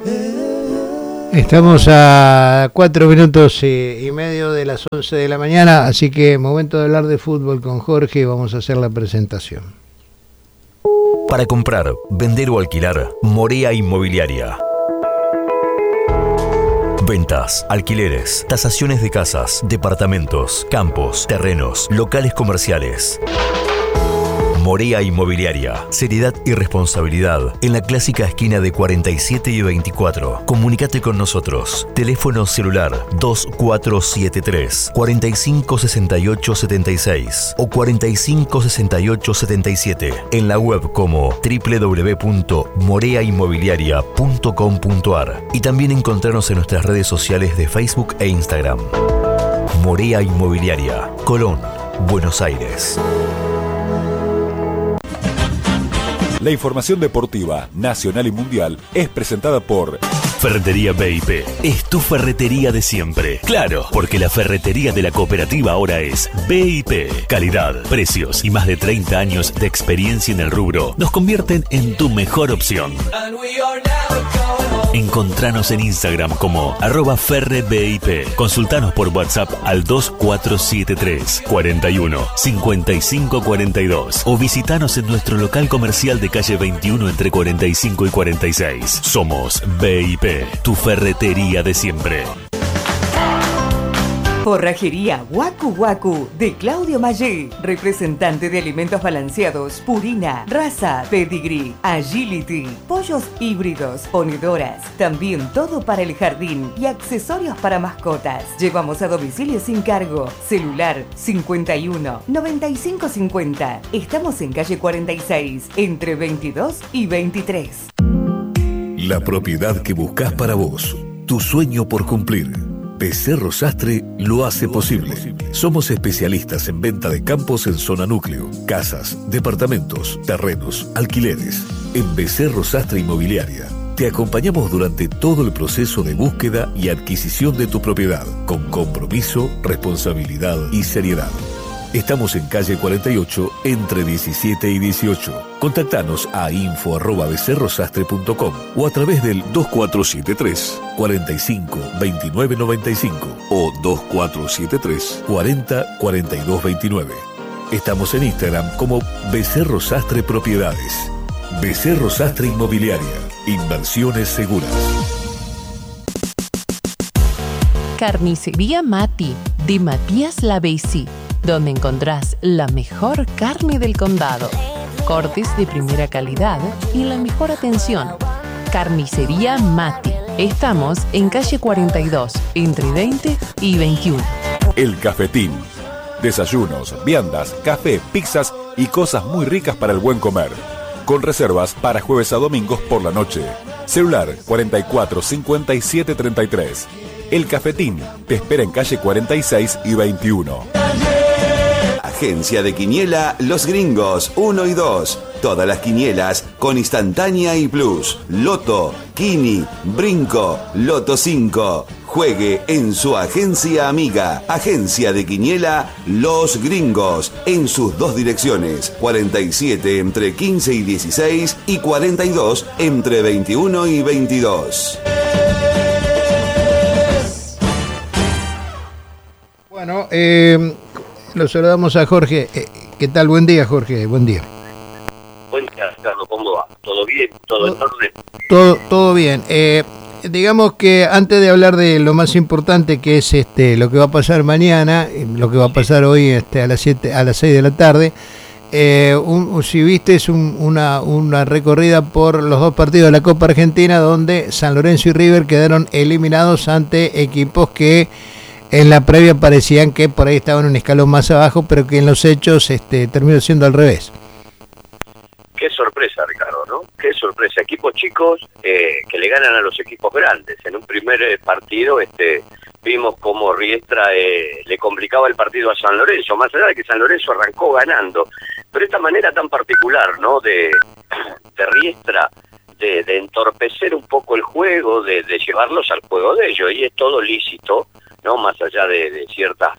Estamos a 4 minutos y medio de las 11 de la mañana, así que momento de hablar de fútbol con Jorge y vamos a hacer la presentación. Para comprar, vender o alquilar, Morea Inmobiliaria. Ventas, alquileres, tasaciones de casas, departamentos, campos, terrenos, locales comerciales. Morea Inmobiliaria. Seriedad y responsabilidad en la clásica esquina de 47 y 24. Comunícate con nosotros. Teléfono celular 2473 456876 o 456877. En la web como www.moreainmobiliaria.com.ar y también encontrarnos en nuestras redes sociales de Facebook e Instagram. Morea Inmobiliaria, Colón, Buenos Aires. La información deportiva, nacional y mundial, es presentada por Ferretería BIP. Es tu ferretería de siempre. Claro, porque la ferretería de la cooperativa ahora es BIP. Calidad, precios y más de 30 años de experiencia en el rubro nos convierten en tu mejor opción. Encontranos en Instagram como @ferrebip. Consultanos por WhatsApp al 2473 41 55 42 o visitanos en nuestro local comercial de calle 21 entre 45 y 46. Somos BIP, tu ferretería de siempre. Forrajería Waku Waku de Claudio Maggi, representante de alimentos balanceados, Purina, Raza, Pedigree, Agility, pollos híbridos, ponedoras, también todo para el jardín y accesorios para mascotas. Llevamos a domicilio sin cargo. Celular 51 95 50. Estamos en calle 46, entre 22 y 23. La propiedad que buscas para vos, tu sueño por cumplir. Becerro Sastre lo hace posible. Somos especialistas en venta de campos en zona núcleo, casas, departamentos, terrenos, alquileres. En Becerro Sastre Inmobiliaria te acompañamos durante todo el proceso de búsqueda y adquisición de tu propiedad, con compromiso, responsabilidad y seriedad. Estamos en calle 48, entre 17 y 18. Contactanos a info@becerrosastre.com o a través del 2473 45 29 95 o 2473 40 42 29. Estamos en Instagram como Becerro Sastre Propiedades. Becerro Sastre Inmobiliaria. Inversiones seguras. Carnicería Mati, de Matías Lavesi, donde encontrás la mejor carne del condado, cortes de primera calidad y la mejor atención. Carnicería Mati. Estamos en calle 42, entre 20 y 21. El Cafetín. Desayunos, viandas, café, pizzas y cosas muy ricas para el buen comer. Con reservas para jueves a domingos por la noche. Celular 44 57 33. El Cafetín te espera en calle 46 y 21. Agencia de Quiniela Los Gringos 1 y 2. Todas las quinielas con instantánea y plus. Loto, Kini, Brinco, Loto 5. Juegue en su agencia amiga. Agencia de Quiniela Los Gringos. En sus dos direcciones. 47 entre 15 y 16 y 42 entre 21 y 22. Bueno, lo saludamos a Jorge. ¿Qué tal? Buen día, Jorge. Buen día. Buen día, Carlos. ¿Cómo va? ¿Todo bien? ¿Todo en orden? Todo bien. Digamos que antes de hablar de lo más importante, que es lo que va a pasar mañana, lo que va a pasar hoy a las 6 de la tarde, si viste es una recorrida por los dos partidos de la Copa Argentina, donde San Lorenzo y River quedaron eliminados ante equipos que en la previa parecían que por ahí estaban un escalón más abajo, pero que en los hechos terminó siendo al revés. Qué sorpresa, Ricardo, ¿no? Qué sorpresa. Equipos chicos que le ganan a los equipos grandes. En un primer partido vimos cómo Riestra le complicaba el partido a San Lorenzo, más allá de que San Lorenzo arrancó ganando. Pero esta manera tan particular, ¿no? De Riestra, de entorpecer un poco el juego, de llevarlos al juego de ellos. Y es todo lícito, ¿no? Más allá de ciertas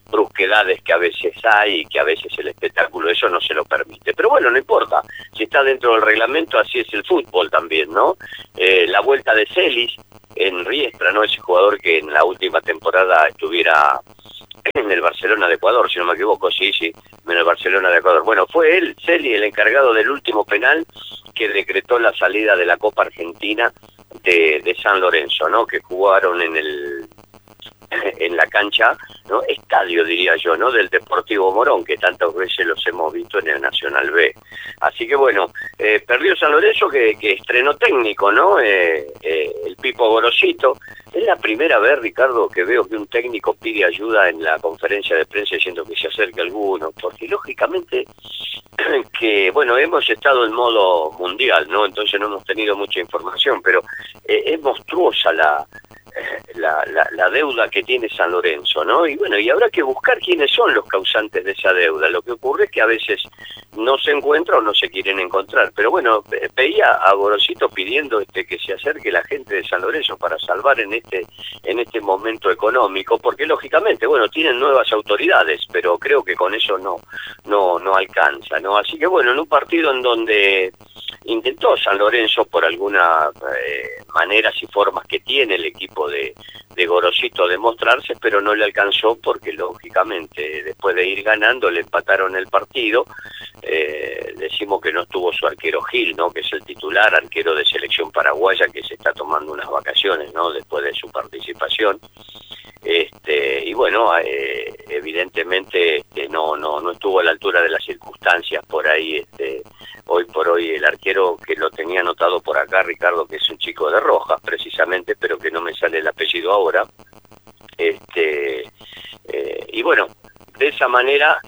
brusquedades que a veces hay y que a veces el espectáculo eso no se lo permite. Pero bueno, no importa, si está dentro del reglamento, así es el fútbol también, ¿no? La vuelta de Celis en Riestra, ¿no? Ese jugador que en la última temporada estuviera en el Barcelona de Ecuador, si no me equivoco, sí, en el Barcelona de Ecuador. Bueno, fue él, Celis, el encargado del último penal que decretó la salida de la Copa Argentina de San Lorenzo, ¿no? Que jugaron en la cancha, ¿no? Estadio, diría yo, ¿no? Del Deportivo Morón, que tantas veces los hemos visto en el Nacional B. Así que bueno, perdió San Lorenzo que estrenó técnico, ¿no? El Pipo Gorosito. Es la primera vez, Ricardo, que veo que un técnico pide ayuda en la conferencia de prensa diciendo que se acerque alguno, porque lógicamente que, bueno, hemos estado en modo mundial, ¿no? Entonces no hemos tenido mucha información, pero es monstruosa la deuda que tiene San Lorenzo, ¿no? Y bueno, y habrá que buscar quiénes son los causantes de esa deuda. Lo que ocurre es que a veces no se encuentra o no se quieren encontrar. Pero bueno, veía a Gorosito pidiendo que se acerque la gente de San Lorenzo para salvar en este momento económico, porque lógicamente, bueno, tienen nuevas autoridades, pero creo que con eso no alcanza, ¿no? Así que bueno, en un partido en donde intentó San Lorenzo por alguna maneras y formas que tiene el equipo de Gorosito demostrarse, pero no le alcanzó porque lógicamente después de ir ganando le empataron el partido. Decimos que no estuvo su arquero Gil, ¿no? Que es el titular arquero de selección paraguaya, que se está tomando unas vacaciones, ¿no? Después de su participación. Y bueno, evidentemente no estuvo a la altura de las circunstancias por ahí. Hoy por hoy el arquero que lo tenía anotado por acá, Ricardo, que es un chico de Rojas precisamente, pero que no me sale el apellido ahora. Y bueno, de esa manera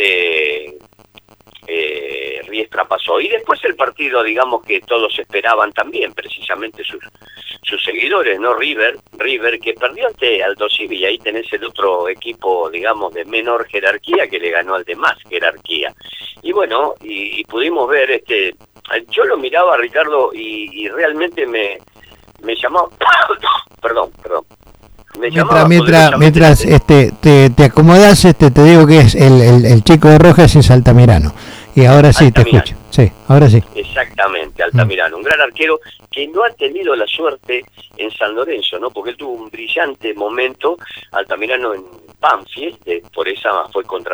Riestra pasó. Y después el partido, digamos, que todos esperaban también, precisamente sus seguidores, ¿no? River, que perdió ante Aldo Civi, y ahí tenés el otro equipo, digamos, de menor jerarquía que le ganó al de más jerarquía. Y bueno, y pudimos ver, yo lo miraba, Ricardo, y realmente me llamaba, perdón. Mientras te acomodás, te digo que es el chico de Rojas es Altamirano. Y ahora sí, Altamirano. Te escucho. Sí, ahora sí. Exactamente, Altamirano, un gran arquero que no ha tenido la suerte en San Lorenzo, ¿no? Porque él tuvo un brillante momento, Altamirano, en Banfield, por esa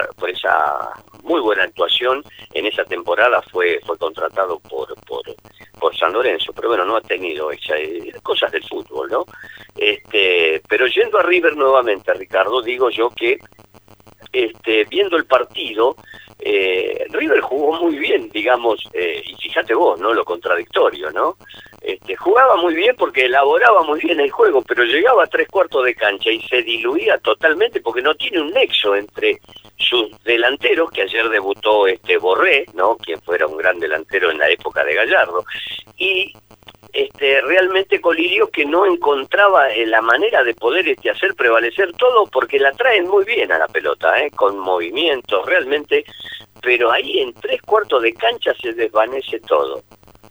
muy buena actuación en esa temporada fue contratado por San Lorenzo, pero bueno, no ha tenido cosas del fútbol, ¿no? Pero yendo a River nuevamente, Ricardo, digo yo que viendo el partido, River jugó muy bien, digamos, y fíjate vos, ¿no? Lo contradictorio, ¿no? Jugaba muy bien porque elaboraba muy bien el juego, pero llegaba a 3/4 de cancha y se diluía totalmente porque no tiene un nexo entre sus delanteros, que ayer debutó Borré, ¿no? Quien fuera un gran delantero en la época de Gallardo, y realmente Colidio, que no encontraba la manera de poder hacer prevalecer todo, porque la traen muy bien a la pelota, con movimientos realmente, pero ahí en 3/4 de cancha se desvanece todo.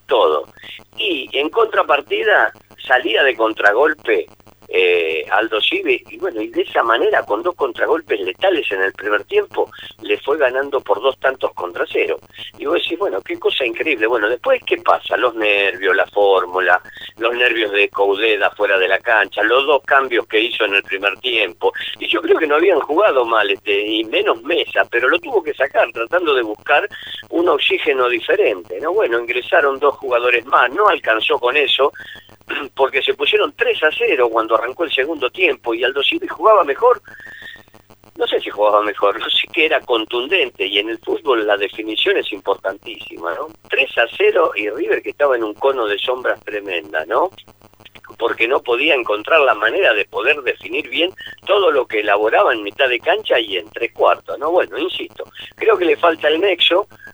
Y en contrapartida salía de contragolpe Aldo Civi, y bueno, y de esa manera, con 2 contragolpes letales en el primer tiempo, le fue ganando por 2 tantos contra 0. Y vos decís, bueno, qué cosa increíble. Bueno, después, ¿qué pasa? Los nervios, la fórmula, los nervios de Coudeda fuera de la cancha, los 2 cambios que hizo en el primer tiempo, y yo creo que no habían jugado mal, y menos Mesa, pero lo tuvo que sacar, tratando de buscar un oxígeno diferente, ¿no? Bueno, ingresaron 2 jugadores más, no alcanzó con eso, porque se pusieron 3-0 cuando arrancó el segundo tiempo, y Aldo Civi jugaba mejor. No sé si jugaba mejor, no sé, que era contundente, y en el fútbol la definición es importantísima, ¿no? 3-0 y River que estaba en un cono de sombras tremenda, ¿no? Porque no podía encontrar la manera de poder definir bien todo lo que elaboraba en mitad de cancha y en 3/4, ¿no? Bueno, insisto, creo que le falta el nexo,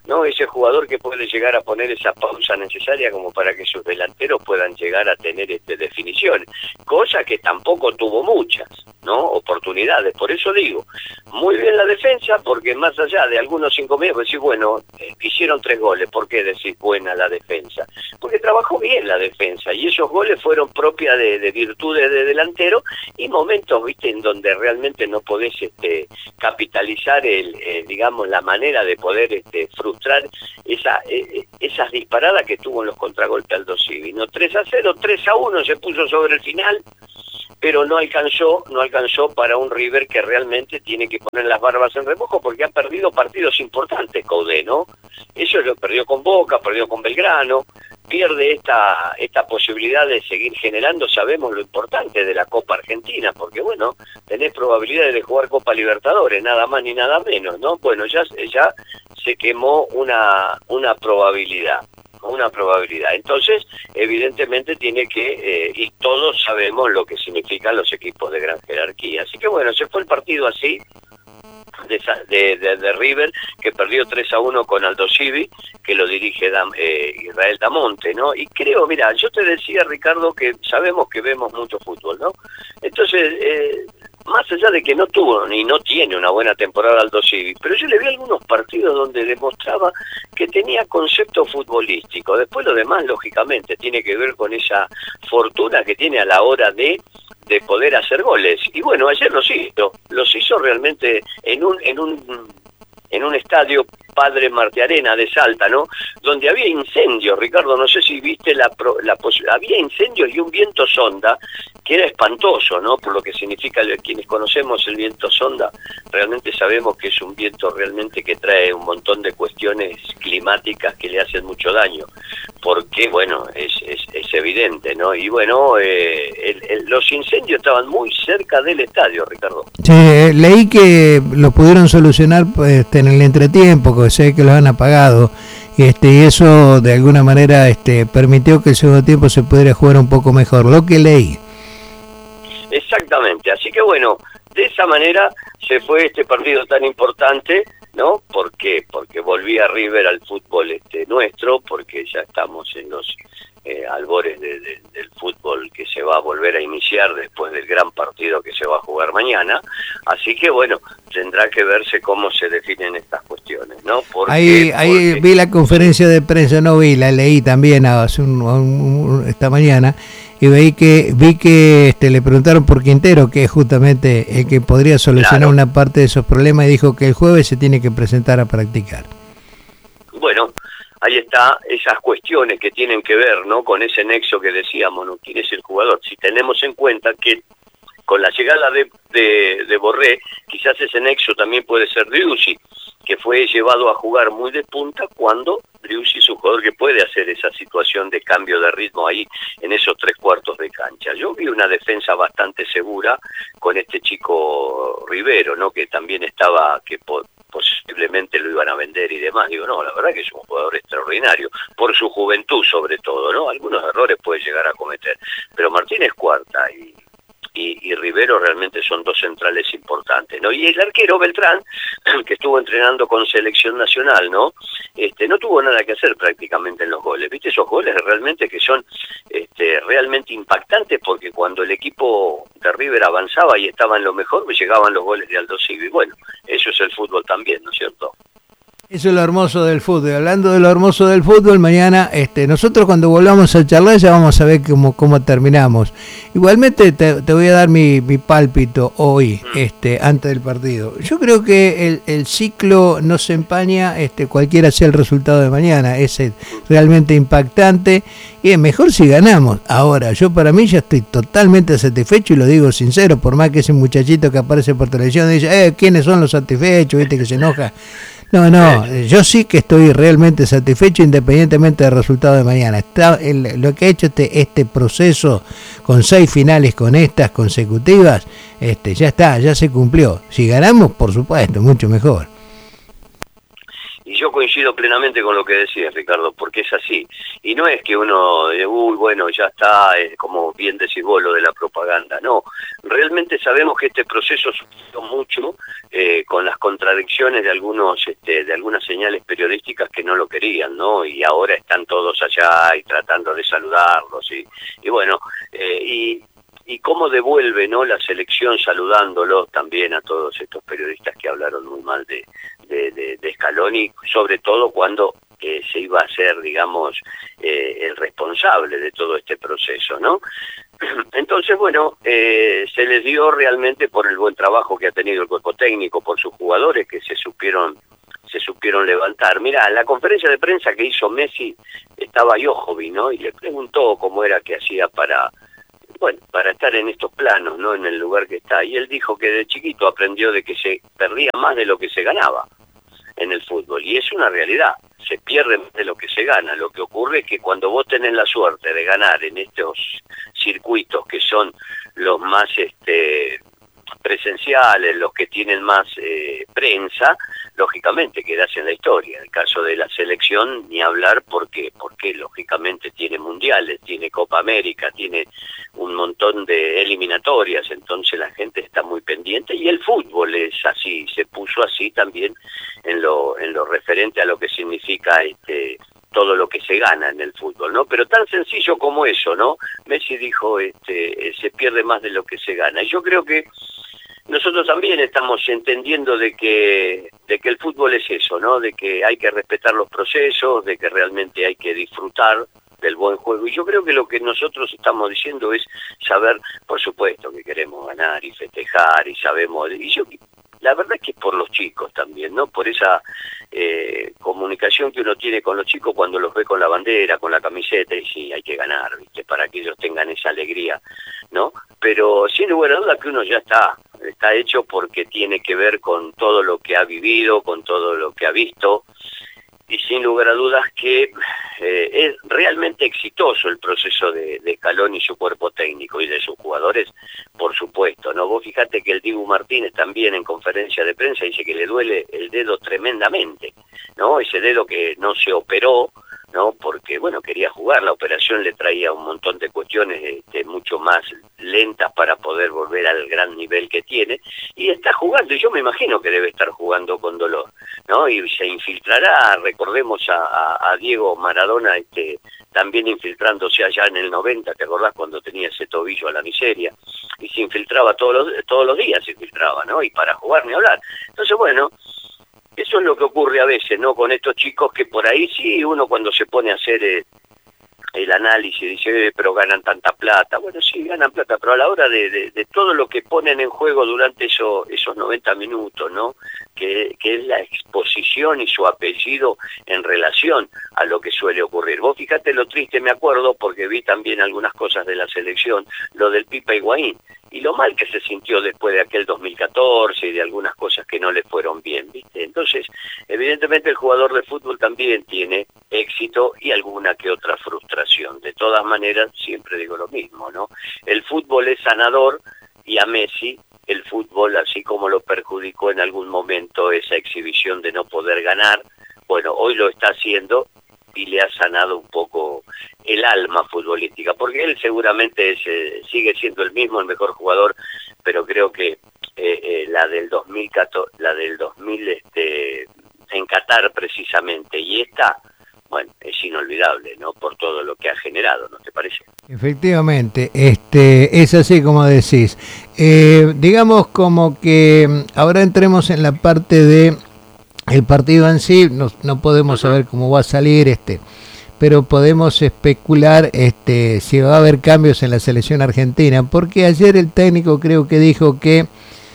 ¿no? Ese jugador que puede llegar a poner esa pausa necesaria como para que sus delanteros puedan llegar a tener definiciones, cosa que tampoco tuvo muchas, ¿no? Oportunidades. Por eso digo, muy bien la defensa, porque más allá de algunos inconvenientes, decís, bueno, hicieron 3 goles, ¿por qué decís buena la defensa? Porque trabajó bien la defensa, y esos goles fueron propias de virtudes de delantero, y momentos, viste, en donde realmente no podés capitalizar digamos, la manera de poder frustrar esas disparadas que tuvo en los contragolpes Aldo Civi, ¿no? 3-0, 3-1 se puso sobre el final, pero no alcanzó para un River que realmente tiene que poner las barbas en remojo, porque ha perdido partidos importantes, Coudet, ¿no? Eso lo perdió con Boca, perdió con Belgrano, pierde esta posibilidad de seguir generando. Sabemos lo importante de la Copa Argentina, porque bueno, tenés probabilidades de jugar Copa Libertadores, nada más ni nada menos, ¿no? Bueno, ya se quemó una probabilidad. Entonces, evidentemente tiene que, y todos sabemos lo que significan los equipos de gran jerarquía. Así que bueno, se fue el partido así, de River, que perdió 3-1 con Aldo Civi, que lo dirige Israel Damonte, ¿no? Y creo, mira, yo te decía, Ricardo, que sabemos que vemos mucho fútbol, ¿no? Entonces, más allá de que no tuvo ni no tiene una buena temporada Aldo Civi, pero yo le vi algunos partidos donde demostraba que tenía concepto futbolístico. Después lo demás, lógicamente, tiene que ver con esa fortuna que tiene a la hora de poder hacer goles. Y bueno, ayer los hizo realmente en un estadio Padre Martiarena de Salta, ¿no? Donde había incendios, Ricardo, no sé si viste había incendios y un viento sonda que era espantoso, ¿no? Por lo que significa, quienes conocemos el viento sonda, realmente sabemos que es un viento realmente que trae un montón de cuestiones climáticas que le hacen mucho daño, porque, bueno, es evidente, ¿no? Y bueno, los incendios estaban muy cerca del estadio, Ricardo. Sí, leí que lo pudieron solucionar en el entretiempo, que sé que los han apagado, y eso de alguna manera permitió que el segundo tiempo se pudiera jugar un poco mejor, lo que leí. Exactamente, así que bueno, de esa manera se fue este partido tan importante, ¿no? ¿Por qué? Porque volvía River al fútbol nuestro, porque ya estamos en los albores del fútbol que se va a volver a iniciar después del gran partido que se va a jugar mañana, así que bueno, tendrá que verse cómo se definen estas cuestiones, ¿no? Ahí vi la conferencia de prensa, no vi, la leí también esta mañana, y vi que le preguntaron por Quintero, que es justamente el que podría solucionar una parte de esos problemas, y dijo que el jueves se tiene que presentar a practicar. Bueno, ahí está, esas cuestiones que tienen que ver, ¿no? Con ese nexo que decíamos, ¿no? ¿Quién es el jugador? Si tenemos en cuenta que con la llegada de Borré, quizás ese nexo también puede ser Driussi, que fue llevado a jugar muy de punta, cuando Driussi es un jugador que puede hacer esa situación de cambio de ritmo ahí en esos 3/4 de cancha. Yo vi una defensa bastante segura con este chico Rivero, ¿no? Que también estaba, que posiblemente lo iban a vender y demás. Digo, no, la verdad que es un jugador extraordinario, por su juventud sobre todo, ¿no? Algunos errores puede llegar a cometer, pero Martínez Cuarta y Rivero realmente son dos centrales importantes, ¿no? Y el arquero Beltrán, que estuvo entrenando con selección nacional, ¿no? No tuvo nada que hacer prácticamente en los goles, ¿viste? Esos goles realmente que son realmente impactantes, porque cuando el equipo de River avanzaba y estaba en lo mejor, pues llegaban los goles de Aldo Civi. Bueno, eso es el fútbol también, ¿no es cierto? Eso es lo hermoso del fútbol. Hablando de lo hermoso del fútbol, mañana nosotros cuando volvamos a charlar ya vamos a ver cómo terminamos. Igualmente te voy a dar mi pálpito hoy, antes del partido. Yo creo que el ciclo no se empaña, cualquiera sea el resultado de mañana. Es realmente impactante y es mejor si ganamos. Ahora, yo para mí ya estoy totalmente satisfecho, y lo digo sincero, por más que ese muchachito que aparece por televisión dice, ¿quiénes son los satisfechos? ¿Viste que se enoja? No, yo sí que estoy realmente satisfecho independientemente del resultado de mañana. Lo que ha hecho este proceso con 6 finales con estas consecutivas, ya está, ya se cumplió. Si ganamos, por supuesto, mucho mejor. Y yo coincido plenamente con lo que decías, Ricardo, porque es así. Y no es que uno, bueno, ya está, como bien decís vos, lo de la propaganda. No, realmente sabemos que este proceso sufrió mucho con las contradicciones de algunas señales periodísticas que no lo querían, ¿no? Y ahora están todos allá y tratando de saludarlos. Y bueno, y cómo devuelve, ¿no?, la selección saludándolos también a todos estos periodistas que hablaron muy mal de Scaloni, sobre todo cuando se iba a ser, digamos, el responsable de todo este proceso, ¿no? Entonces, bueno, se les dio realmente por el buen trabajo que ha tenido el cuerpo técnico, por sus jugadores que se supieron levantar. Mirá, en la conferencia de prensa que hizo Messi estaba Jojovic, ¿no? Y le preguntó cómo era que hacía para estar en estos planos, ¿no?, en el lugar que está. Y él dijo que de chiquito aprendió de que se perdía más de lo que se ganaba en el fútbol. Y es una realidad, se pierde más de lo que se gana. Lo que ocurre es que cuando vos tenés la suerte de ganar en estos circuitos que son los más presenciales, los que tienen más prensa, lógicamente quedás en la historia. En el caso de la selección, ni hablar, porque lógicamente tiene mundiales, tiene Copa América, tiene un montón de eliminatorias, entonces la gente está muy pendiente, y el fútbol es así, se puso así también en lo referente a lo que significa todo lo que se gana en el fútbol, ¿no? Pero tan sencillo como eso, ¿no? Messi dijo, se pierde más de lo que se gana. Y yo creo que nosotros también estamos entendiendo de que el fútbol es eso, ¿no? De que hay que respetar los procesos, de que realmente hay que disfrutar del buen juego. Y yo creo que lo que nosotros estamos diciendo es saber, por supuesto, que queremos ganar y festejar, y sabemos, la verdad es que es por los chicos también, ¿no? Por esa comunicación que uno tiene con los chicos cuando los ve con la bandera, con la camiseta, y sí, hay que ganar, ¿viste? Para que ellos tengan esa alegría, ¿no? Pero sin lugar a duda que uno ya está hecho, porque tiene que ver con todo lo que ha vivido, con todo lo que ha visto, y sin lugar a dudas que es realmente exitoso el proceso de Scaloni y su cuerpo técnico, y de sus jugadores, por supuesto, ¿no? Vos fijate que el Dibu Martínez también en conferencia de prensa dice que le duele el dedo tremendamente, ¿no? Ese dedo que no se operó, ¿no? Porque, bueno, quería jugar, la operación le traía un montón de cuestiones mucho más lentas para poder volver al gran nivel que tiene, y está jugando, y yo me imagino que debe estar jugando con dolor, ¿no? Y se infiltrará, recordemos a Diego Maradona también infiltrándose allá en el 90, ¿te acordás cuando tenía ese tobillo a la miseria? Y se infiltraba todos los días, se infiltraba, ¿no? Y para jugar ni hablar. Entonces, bueno, eso es lo que ocurre a veces, ¿no? Con estos chicos que por ahí sí, uno cuando se pone a hacer el análisis dice, pero ganan tanta plata. Bueno, sí, ganan plata, pero a la hora de todo lo que ponen en juego durante esos 90 minutos, ¿no? Que es la exposición y su apellido en relación a lo que suele ocurrir. Vos fíjate lo triste, me acuerdo, porque vi también algunas cosas de la selección, lo del Pipa Higuaín, y lo mal que se sintió después de aquel 2014 y de algunas cosas que no le fueron bien, ¿viste? Entonces, evidentemente el jugador de fútbol también tiene éxito y alguna que otra frustración. De todas maneras, siempre digo lo mismo, ¿no? El fútbol es sanador, y a Messi el fútbol, así como lo perjudicó en algún momento esa exhibición de no poder ganar, bueno, hoy lo está haciendo y le ha sanado un poco el alma futbolística, porque él seguramente sigue siendo el mismo, el mejor jugador, pero creo que la del 2014, la del 2000 en Qatar precisamente, y esta, bueno, es inolvidable, ¿no? Por todo lo que ha generado, ¿no te parece? Efectivamente, es así como decís. Digamos como que ahora entremos en la parte de el partido en sí. No podemos saber cómo va a salir, pero podemos especular si va a haber cambios en la selección argentina, porque ayer el técnico creo que dijo que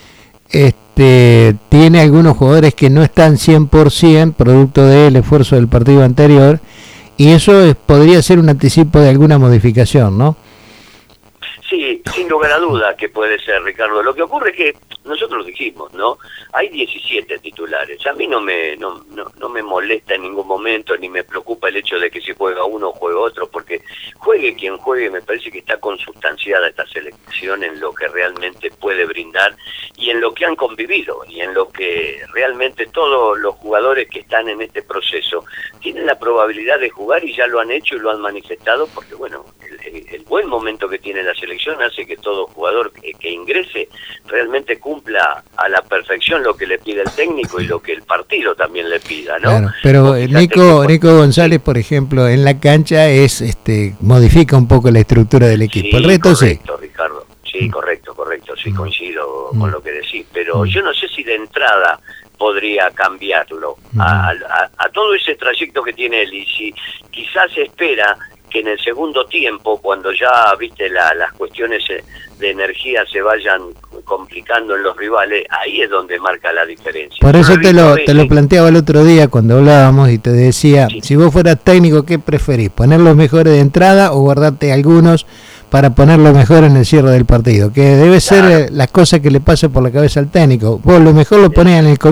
tiene algunos jugadores que no están 100% producto del esfuerzo del partido anterior, y eso podría ser un anticipo de alguna modificación, ¿no? Sí, sin lugar a dudas que puede ser, Ricardo. Lo que ocurre es que nosotros dijimos, ¿no? Hay 17 titulares. A mí no me molesta en ningún momento, ni me preocupa el hecho de que si juega uno o juega otro, porque juegue quien juegue, me parece que está consustanciada esta selección en lo que realmente puede brindar y en lo que han convivido y en lo que realmente todos los jugadores que están en este proceso tienen la probabilidad de jugar y ya lo han hecho y lo han manifestado, porque bueno, el buen momento que tiene la selección hace que todo jugador que ingrese realmente cumpla a la perfección lo que le pide el técnico y lo que el partido también le pida, ¿no? Claro, pero Nico González, por ejemplo, en la cancha modifica un poco la estructura del equipo. Sí, el resto correcto, sí. Ricardo. Sí, correcto, sí, coincido con lo que decís, pero yo no sé si de entrada podría cambiarlo a todo ese trayecto que tiene él, y si quizás espera que en el segundo tiempo, cuando ya, viste, las cuestiones de energía se vayan complicando en los rivales, ahí es donde marca la diferencia. Por eso te lo planteaba el otro día cuando hablábamos y te decía, si vos fueras técnico, ¿qué preferís? ¿Poner los mejores de entrada o guardarte algunos para poner lo mejor en el cierre del partido? Que debe ser las cosas que le pasan por la cabeza al técnico. Vos lo mejor lo ponés en el comienzo